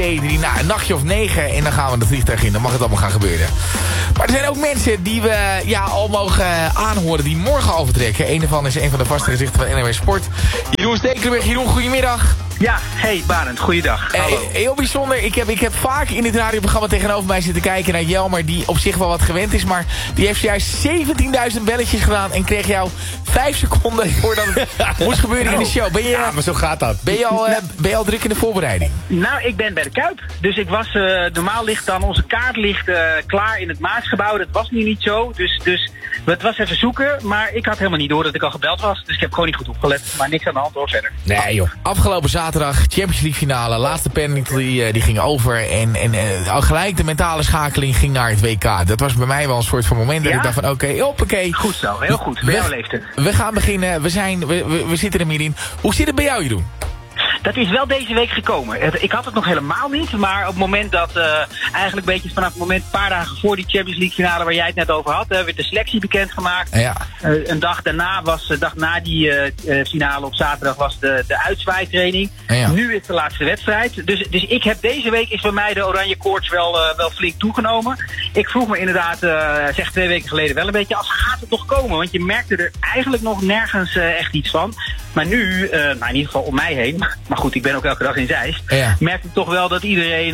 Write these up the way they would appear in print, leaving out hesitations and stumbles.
3, nou, een nachtje of 9 en dan gaan we de vliegtuig in. Dan mag het allemaal gaan gebeuren. Maar er zijn ook mensen die we al mogen aanhoren die morgen al vertrekken. Een daarvan is een van de vaste gezichten van NOS Sport. Jeroen Stekelenburg. Jeroen, goedemiddag. Ja, hey Barend, goeiedag. Hallo. Heel bijzonder. Ik heb vaak in dit radioprogramma tegenover mij zitten kijken naar Jelmer, die op zich wel wat gewend is, maar die heeft juist 17.000 belletjes gedaan en kreeg jou 5 seconden voordat het moest gebeuren in de show. Ja, maar zo gaat dat. Ben je al druk in de voorbereiding? Nou, ik ben bij de Kuip. Dus ik was, normaal ligt dan, onze kaart ligt klaar in het Maasgebouw. Dat was nu niet zo. Dus het was even zoeken. Maar ik had helemaal niet door dat ik al gebeld was. Dus ik heb gewoon niet goed opgelet. Maar niks aan de hand hoor, verder. Nee joh. Afgelopen zaterdag, Champions League finale. Laatste penalty die ging over. En al gelijk de mentale schakeling ging naar het WK. Dat was bij mij wel een soort van moment dat ik dacht van oké. Goed zo, heel goed. Bij jou leeft het. We gaan beginnen. We zitten er meer in. Hoe zit het bij jou, Jeroen? Dat is wel deze week gekomen. Ik had het nog helemaal niet, maar op het moment dat, eigenlijk een beetje vanaf het moment, een paar dagen voor die Champions League finale waar jij het net over had, werd de selectie bekendgemaakt. Ja. Een dag daarna na die finale op zaterdag was de uitzwaaitraining. Ja. Nu is de laatste wedstrijd. Dus ik heb deze week is bij mij de oranje koorts wel flink toegenomen. Ik vroeg me inderdaad, 2 weken geleden wel een beetje af, gaat het nog komen? Want je merkte er eigenlijk nog nergens echt iets van. Maar nu, in ieder geval om mij heen, maar goed, ik ben ook elke dag in Zeist, merk ik toch wel dat iedereen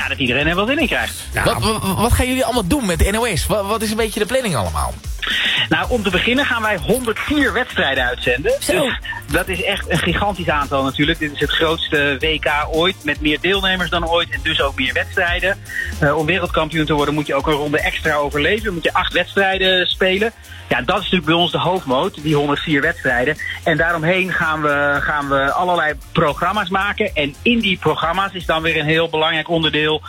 er wel zin in krijgt. Nou. Wat gaan jullie allemaal doen met de NOS? Wat is een beetje de planning allemaal? Nou, om te beginnen gaan wij 104 wedstrijden uitzenden. Dus dat is echt een gigantisch aantal natuurlijk. Dit is het grootste WK ooit, met meer deelnemers dan ooit en dus ook meer wedstrijden. Om wereldkampioen te worden moet je ook een ronde extra overleven. Moet je 8 wedstrijden spelen. Ja, dat is natuurlijk bij ons de hoofdmoot, die 104 wedstrijden. En daaromheen gaan we allerlei programma's maken. En in die programma's is dan weer een heel belangrijk onderdeel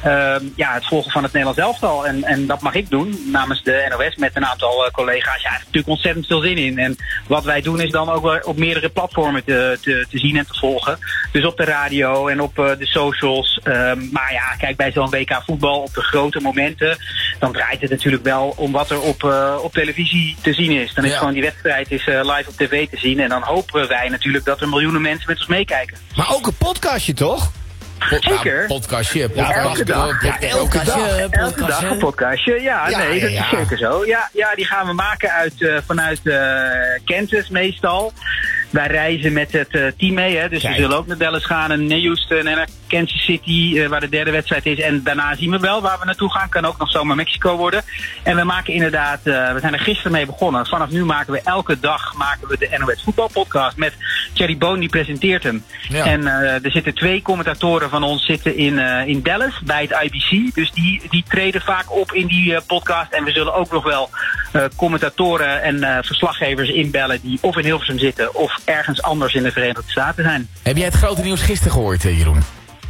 het volgen van het Nederlands elftal. En dat mag ik doen namens de NOS met een aantal collega's. Ja, er is natuurlijk ontzettend veel zin in. En wat wij doen is dan ook wel op meerdere platformen te zien en te volgen. Dus op de radio en op de socials. Maar ja, kijk, bij zo'n WK voetbal op de grote momenten, dan draait het natuurlijk wel om wat er op televisie te zien is. Dan is gewoon die wedstrijd live op tv te zien. En dan hopen wij natuurlijk dat er miljoenen mensen met ons meekijken. Maar ook een podcastje, toch? Zeker. Podcastje. Elke dag een podcastje. Ja, dat is zeker zo. Ja, die gaan we maken vanuit Kansas meestal. Wij reizen met het team mee, hè. Dus we zullen ook naar Dallas gaan en naar Houston en naar Kansas City, waar de derde wedstrijd is. En daarna zien we wel waar we naartoe gaan. Kan ook nog zomaar Mexico worden. En we maken inderdaad, we zijn er gisteren mee begonnen. Vanaf nu maken we elke dag de NOS voetbalpodcast met Thierry Boon, die presenteert hem. Ja. En er zitten 2 commentatoren van ons in Dallas bij het IBC. Dus die treden vaak op in die podcast. En we zullen ook nog wel commentatoren en verslaggevers inbellen die of in Hilversum zitten of ergens anders in de Verenigde Staten zijn. Heb jij het grote nieuws gisteren gehoord, Jeroen?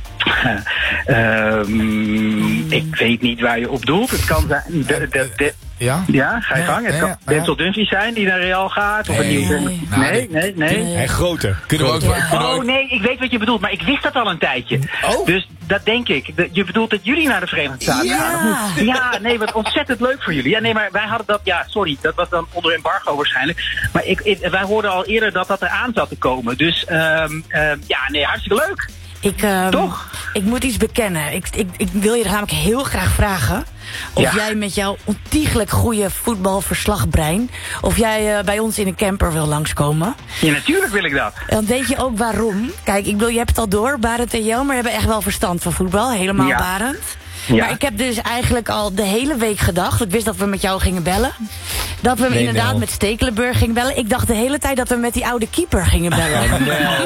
Ik weet niet waar je op doelt. Het kan zijn. Ja, ga je gang. Het kan Denzel Dumfries zijn die naar Real gaat. Of nee. En groter. Nee, ik weet wat je bedoelt. Maar ik wist dat al een tijdje. Oh. Dus dat denk ik. Je bedoelt dat jullie naar de Verenigde Staten gaan? Ja, nee, wat ontzettend leuk voor jullie. Ja, nee, maar wij hadden dat. Ja, sorry, dat was dan onder embargo waarschijnlijk. Maar wij hoorden al eerder dat eraan zat te komen. Dus hartstikke leuk. Toch? Ik moet iets bekennen. Ik wil je namelijk heel graag vragen of jij met jouw ontiegelijk goede voetbalverslagbrein, of jij bij ons in een camper wil langskomen. Ja, natuurlijk wil ik dat. Dan weet je ook waarom. Kijk, ik bedoel, je hebt het al door. Barend en Jelmer hebben echt wel verstand van voetbal. Helemaal Barend. Ja. Maar ik heb dus eigenlijk al de hele week gedacht, ik wist dat we met jou gingen bellen, dat we inderdaad met Stekelenburg gingen bellen. Ik dacht de hele tijd dat we met die oude keeper gingen bellen.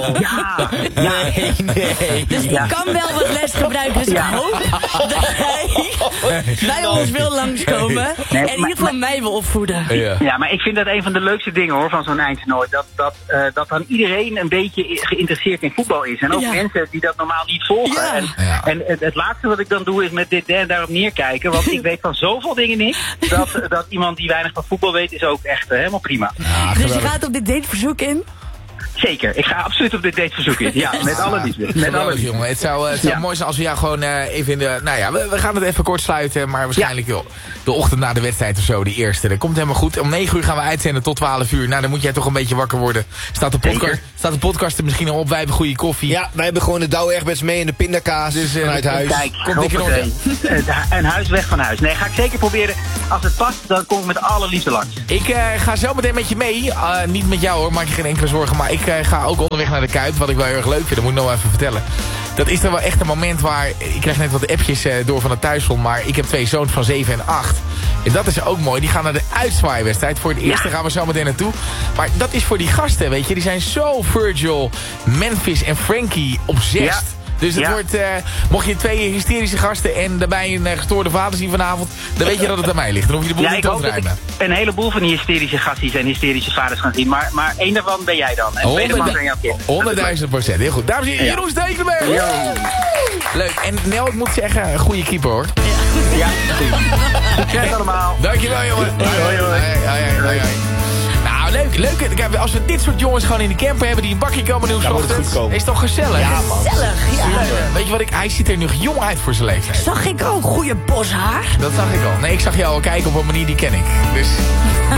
Nee. Dus ik kan wel wat les gebruiken. Dus ik hoop dat hij bij ons wil langskomen. En in ieder geval mij wil opvoeden. Ja, maar ik vind dat een van de leukste dingen hoor van zo'n eindtoernooi. Dat dan iedereen een beetje geïnteresseerd in voetbal is. En ook mensen die dat normaal niet volgen. Ja. En het laatste wat ik dan doe is met dit en daarop neerkijken. Want ik weet van zoveel dingen niet. Dat iemand die weinig van voetbal weet is ook echt helemaal prima. Dus je gaat op dit dateverzoek in? Zeker, ik ga absoluut op dit dateverzoek in. Ja, met alle liefde. Met alle liefde. Jongen. Het zou mooi zijn als we jou gewoon even in de... Nou ja, we gaan het even kort sluiten. Maar waarschijnlijk de ochtend na de wedstrijd of zo, de eerste. Dat komt helemaal goed. Om 9 uur gaan we uitzenden tot 12 uur. Nou, dan moet jij toch een beetje wakker worden. Staat de podcast er misschien al op? Wij hebben goede koffie. Ja, wij hebben gewoon de Douwe Egberts mee en de pindakaas vanuit huis. Kijk, komt dik in orde. Een huis weg van huis. Nee, ga ik zeker proberen. Als het past, dan kom ik met alle liefde langs. Ik ga zo meteen met je mee. Niet met jou hoor, maak je geen enkele zorgen. Maar ik ga ook onderweg naar de Kuip. Wat ik wel heel erg leuk vind, dat moet ik nog even vertellen. Dat is dan wel echt een moment waar... Ik krijg net wat appjes door van het thuisfront. Maar ik heb 2 zoons van 7 en 8. En dat is ook mooi. Die gaan naar de uitzwaaiwedstrijd. Voor het eerste gaan we zo meteen naartoe. Maar dat is voor die gasten, weet je. Die zijn zo Virgil, Memphis en Frankie obsessed. Ja. Dus het wordt, mocht je 2 hysterische gasten en daarbij een gestoorde vader zien vanavond, dan weet je dat het aan mij ligt. Dan hoef je de boel niet te ontruimen. Ik hoop dat ik een heleboel van die hysterische gasties en hysterische vaders gaan zien. Maar één daarvan ben jij dan. En 100.000%. Heel goed. Dames en heren, Jeroen Stekelenburg. Leuk. En Nel, ik moet zeggen, een goede keeper hoor. Ja, succes allemaal. Dankjewel jongen. Hoi. Leuk. Kijk, als we dit soort jongens gewoon in de camper hebben die een bakje komen doen, is toch gezellig? Ja, man. Gezellig, ja. Weet je wat hij ziet er nog jong uit voor zijn leeftijd. Zag ik ook, goede boshaar. Dat zag ik al. Nee, ik zag jou al kijken op een manier die ken ik. Dus